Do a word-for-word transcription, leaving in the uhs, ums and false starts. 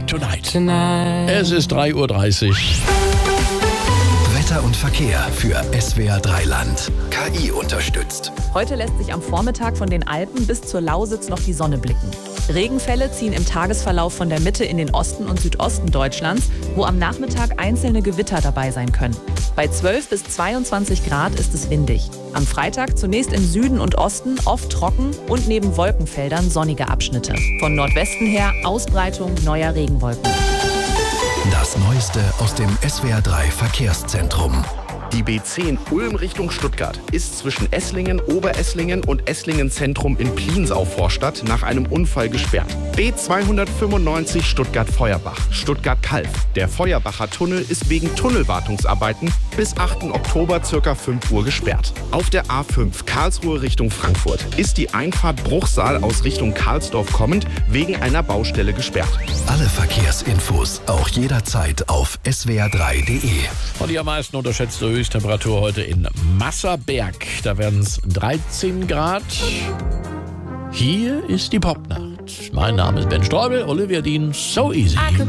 Tonight. Tonight. Es ist drei Uhr dreißig. Wetter und Verkehr für S W R drei Land. K I unterstützt. Heute lässt sich am Vormittag von den Alpen bis zur Lausitz noch die Sonne blicken. Regenfälle ziehen im Tagesverlauf von der Mitte in den Osten und Südosten Deutschlands, wo am Nachmittag einzelne Gewitter dabei sein können. Bei zwölf bis zweiundzwanzig Grad ist es windig. Am Freitag zunächst im Süden und Osten oft trocken und neben Wolkenfeldern sonnige Abschnitte. Von Nordwesten her Ausbreitung neuer Regenwolken. Das Neueste aus dem S W R drei Verkehrszentrum. Die B zehn Ulm Richtung Stuttgart ist zwischen Esslingen, Oberesslingen und Esslingen Zentrum in Pliensau-Vorstadt nach einem Unfall gesperrt. B zweihundertfünfundneunzig Stuttgart-Feuerbach, Stuttgart-Kalf. Der Feuerbacher Tunnel ist wegen Tunnelwartungsarbeiten bis achten Oktober ca. fünf Uhr gesperrt. Auf der A fünf Karlsruhe Richtung Frankfurt ist die Einfahrt Bruchsal aus Richtung Karlsdorf kommend wegen einer Baustelle gesperrt. Alle Verkehrsinfos auch jederzeit auf S W R drei Punkt de. Und die am meisten unterschätzte Höchsttemperatur heute in Masserberg. Da werden es dreizehn Grad. Hier ist die Popnacht. Mein Name ist Ben Streubel, Olivia Dean, So Easy.